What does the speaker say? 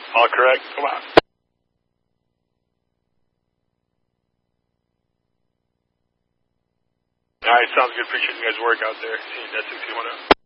All correct. Come on. All right, sounds good. Appreciate you guys' work out there. See you at 61.